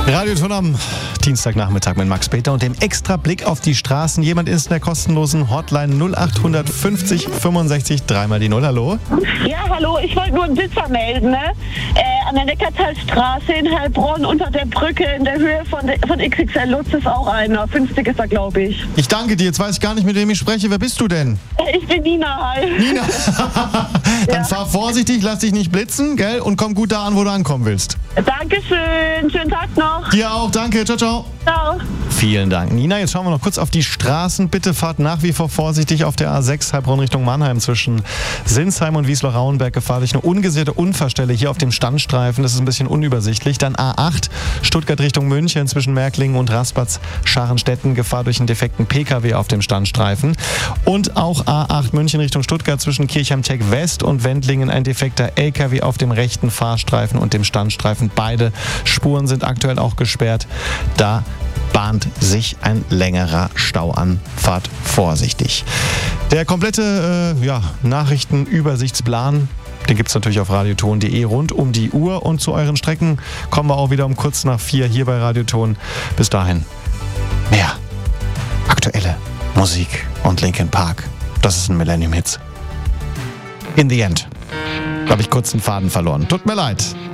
Radioton am Dienstagnachmittag mit Max Peter und dem extra Blick auf die Straßen. Jemand ist in der kostenlosen Hotline 0800 50 65 3 die 0. Hallo? Ja, hallo, ich wollte nur einen Blitzer melden, ne? An der Neckartalstraße in Heilbronn unter der Brücke in der Höhe von XXL Lutz ist auch einer. 50 ist er, glaube ich. Ich danke dir. Jetzt weiß ich gar nicht, mit wem ich spreche. Wer bist du denn? Ich bin Nina, hi. Nina? Dann Ja. fahr vorsichtig, lass dich nicht blitzen, gell? Und komm gut da an, wo du ankommen willst. Dankeschön, schönen Tag noch. Dir auch, danke. Ciao, ciao. Ciao. Vielen Dank. Nina, jetzt schauen wir noch kurz auf die Straßen. Bitte fahrt nach wie vor vorsichtig auf der A6 Heilbronn Richtung Mannheim zwischen Sinsheim und Wiesloch-Rauenberg. Gefährlich eine ungesicherte Unfallstelle hier auf dem Standstreifen. Das ist ein bisschen unübersichtlich. Dann A8 Stuttgart Richtung München zwischen Märklingen und Raspatz-Scharrenstetten. Gefahr durch einen defekten PKW auf dem Standstreifen. Und auch A8 München Richtung Stuttgart zwischen Kirchheim-Tech West und Wendlingen ein defekter LKW auf dem rechten Fahrstreifen und dem Standstreifen. Beide Spuren sind aktuell auch gesperrt. Da bahnt sich ein längerer Stau an. Fahrt vorsichtig. Der komplette Nachrichtenübersichtsplan, den gibt es natürlich auf radioton.de rund um die Uhr. Und zu euren Strecken kommen wir auch wieder um kurz nach 4 hier bei Radioton. Bis dahin mehr aktuelle Musik und Linkin Park. Das ist ein Millennium Hits. In the End. Da habe ich kurz den Faden verloren. Tut mir leid.